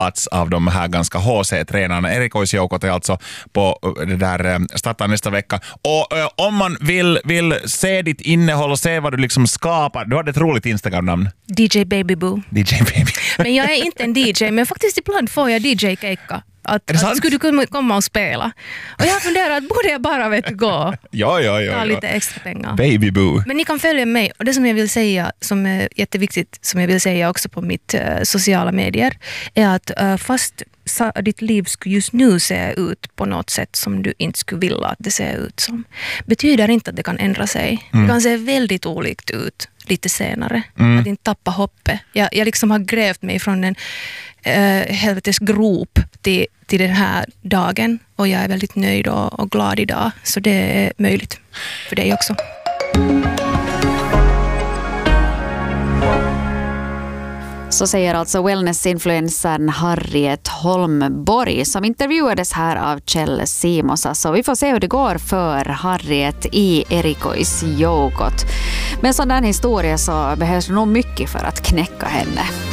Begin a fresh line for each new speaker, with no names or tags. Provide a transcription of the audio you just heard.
av de här ganska HC-tränarna. Erikoisjoukot är alltså på det där startar nästa vecka. Och om man vill se ditt innehåll och se vad du liksom skapar, du har ett roligt Instagram-namn.
DJ Baby Boo.
DJ Baby.
Men jag är inte en DJ, men faktiskt ibland får jag DJ-keikka. Att skulle du komma och spela? Och jag funderar, borde jag bara gå?
Ja.
Ta lite extra pengar.
Baby Boo.
Men ni kan följa mig. Och det som jag vill säga, som är jätteviktigt, som jag vill säga också på mitt sociala medier, är att fast ditt liv skulle just nu se ut på något sätt som du inte skulle vilja att det ser ut som, betyder inte att det kan ändra sig. Det kan se väldigt olikt ut lite senare. Att inte tappa hoppet. Jag liksom har grävt mig från en helvetes grop till den här dagen, och jag är väldigt nöjd och glad idag, så det är möjligt för dig också.
Så säger alltså wellnessinfluencern Harriet Holmborg, som intervjuades här av Kjell Simosa. Så vi får se hur det går för Harriet i Erikoisjoukot. Med sån där historia så behövs nog mycket för att knäcka henne.